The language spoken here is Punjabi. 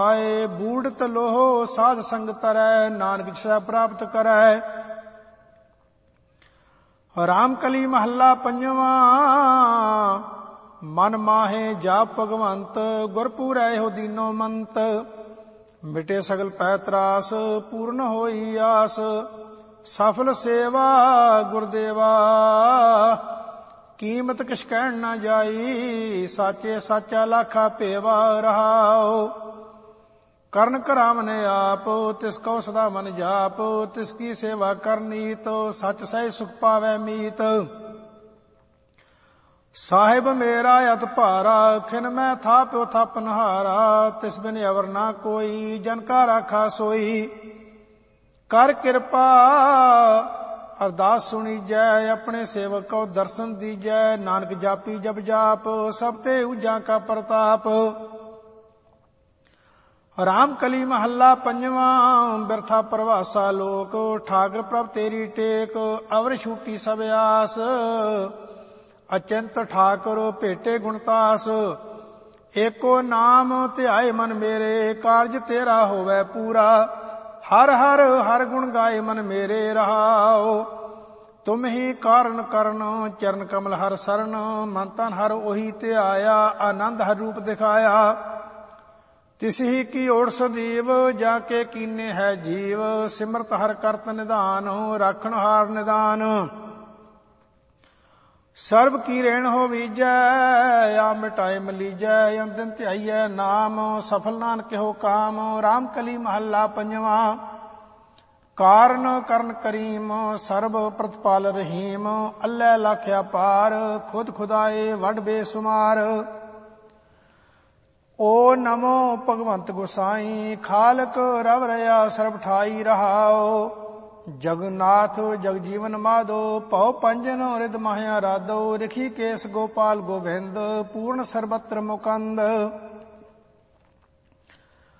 ਆਏ ਬੂੜਤ ਲੋਹ ਸਾਧ ਸੰਗ ਤਰੈ, ਨਾਨਕ ਛਾ ਪ੍ਰਾਪਤ ਕਰੈ। ਰਾਮ ਕਲੀ ਮਹੱਲਾ ਪੰਜਵਾਂ। ਮਨ ਮਾਹੇ ਜਾਪ ਭਗਵੰਤ, ਗੁਰ ਪੂਰੈ ਹੋ ਦੀਨੋ ਮੰਤ। ਮਿਟੇ ਸਗਲ ਪੈ ਤਰਾਸ, ਪੂਰਨ ਹੋਈ ਆਸ। ਸਫਲ ਸੇਵਾ ਗੁਰਦੇਵਾ, ਕੀਮਤ ਕਿਛ ਕਹਿਣ ਨਾ ਜਾਈ। ਸਾਚੇ ਸਾਚਾ ਲਾਖਾ ਭੇਵਾ ਰਹਾਉ। ਕਰਨ ਕਰਾਵਨ ਆਪ, ਤਿਸ ਕਉ ਸਦਾ ਮਨ ਜਾਪ। ਤਿਸ ਕੀ ਸੇਵਾ ਕਰਨੀਤ, ਸੱਚ ਸਹਿ ਸੁਖ ਪਾਵੈ ਮੀਤ। ਸਾਹਿਬ ਮੇਰਾ ਅਤ ਭਾਰਾ, ਖਿਨ ਮੈਂ ਥਾਪਿਓ ਥਾਪਨਹਾਰਾ। ਤਿਸ ਬਿਨ ਅਵਰ ਨਾ ਕੋਈ, ਜਨ ਕਾ ਰਾਖਾ ਸੋਈ। ਕਰ ਕਿਰਪਾ ਅਰਦਾਸ ਸੁਣੀਜੈ, ਆਪਣੇ ਸੇਵਕ ਕਉ ਦਰਸ਼ਨ ਦੀਜੈ। ਨਾਨਕ ਜਾਪੀ ਜਪ ਜਾਪ, ਸਭ ਤੇ ਊਜਾ ਕਾ ਪ੍ਰਤਾਪ। ਰਾਮ ਕਲੀ ਮਹੱਲਾ ਪੰਜਵਾਂ। ਬਿਰਥਾ ਪ੍ਰਵਾਸਾ ਲੋਕ, ਠਾਕਰ ਪ੍ਰਭ ਤੇਰੀ ਟੇਕ। ਅਵਰ ਛੂਟੀ ਸਭ ਆਸ, ਅਚੰਤ ਠਾਕੁਰ ਭੇਟੇ ਗੁਣਤਾਸ। ਏਕੋ ਨਾਮ ਧਿਆਏ ਮਨ ਮੇਰੇ, ਕਾਰਜ ਤੇਰਾ ਹੋਵੈ ਪੂਰਾ। ਹਰ ਹਰ ਹਰ ਗੁਣ ਗਾਏ ਮਨ ਮੇਰੇ ਰਹਾਉ। ਤੁਮ ਹੀ ਕਾਰਨ ਕਰਨ, ਚਰਨ ਕਮਲ ਹਰ ਸਰਨ। ਮਨ ਤਨ ਹਰ ਉਹੀ ਧਿਆਇਆ, ਆਨੰਦ ਹਰ ਰੂਪ ਦਿਖਾਇਆ। ਤਿਸ ਹੀ ਕੀ ਓੜ ਸਦੀਵ, ਜਾ ਕੇ ਕੀਨੇ ਹੈ ਜੀਵ। ਸਿਮਰਤ ਹਰ ਕਰਤ ਨਿਧਾਨ, ਰਾਖਣ ਹਾਰ ਨਿਦਾਨ। ਸਰਬ ਕੀ ਰੇਣ ਹੋ ਵੀਜੈ, ਆ ਮਿਟਾਏ ਮਲੀਜੈ। ਅੰਦਿਨ ਧਿਆਈਐ ਨਾਮ, ਸਫਲ ਨਾਨਕ ਹੋ ਕਾਮ। ਰਾਮ ਕਲੀ ਮਹੱਲਾ ਪੰਜਵਾਂ। ਕਾਰਨ ਕਰਨ ਕਰੀਮ, ਸਰਬ ਪ੍ਰਤਪਾਲ ਰਹੀਮ। ਅੱਲੇ ਲਾਖਿਆ ਪਾਰ, ਖੁਦ ਖੁਦਾਏ ਵੱਡ ਬੇਸੁਮਾਰ। ਓ ਨਮੋ ਭਗਵੰਤ ਗੁਸਾਈ, ਖਾਲਕ ਰਵ ਰਿਆ ਸਰਬ ਠਾਈ ਰਹਾਉ। ਜਗਨਾਥ ਜਗ ਜੀਵਨ ਮਾਧੋ, ਭਉ ਪੰਜਨ ਰਿਦ ਮਾਹਿਆ ਰਾਧੋ। ਰਖੀ ਕੇਸ ਗੋਪਾਲ ਗੋਬਿੰਦ, ਪੂਰਨ ਸਰਬਤਰ ਮੁਕੰਦ।